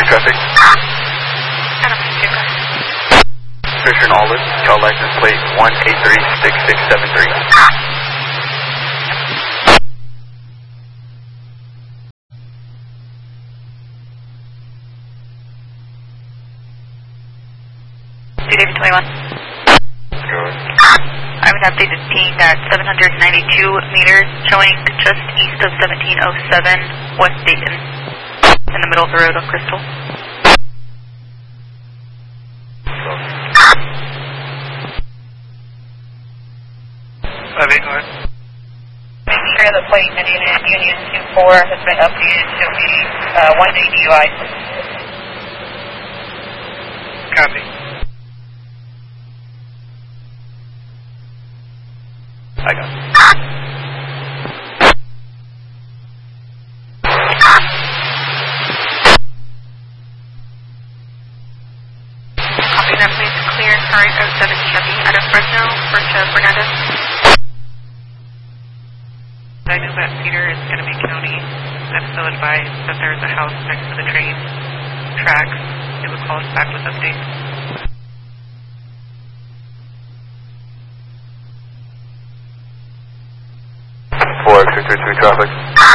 traffic. Christian Olive, child license plate 1836673. David 21. Good. I have an updated ping at 792 meters, showing just east of 1707 West Dayton, in the middle of the road on Crystal. Go ahead. Making sure the plate in Union 24 has been updated to be 1 DUI. Copy. I got it. Copy that, please. Clear current 07 Chevy out of Fresno for Fernandez. I know that Peter is going to be county. I'm still advised that there's a house next to the train tracks. They would call us back with updates. 4X323 traffic.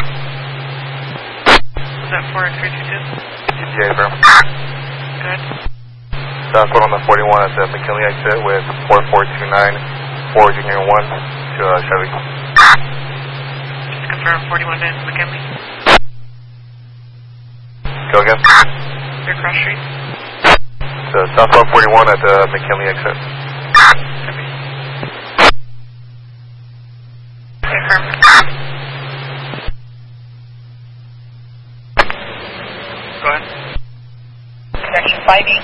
Was that 4X322? ETA firm. Good. Southbound on the 41 at the McKinley exit with 4429 Ford Union 1 to Chevy. Just confirm 41 minutes McKinley. Go again. Your cross street. Southbound 41 at the McKinley exit. Copy. Confirm. Go ahead. Connection 5E.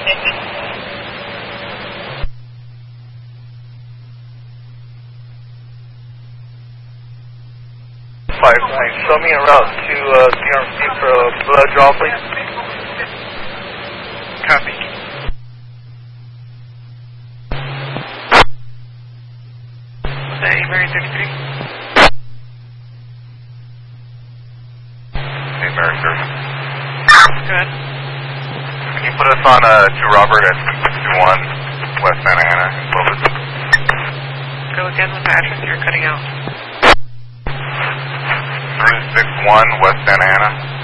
59. Show me a route to CRMC for blood draw, please. Copy. Was that Avery 33? Hey, Mary, sir. Good. Can you put us on to Robert at 661 West Santa Ana in Clovis? Go again with the address you're cutting out. 361 West Santa Ana.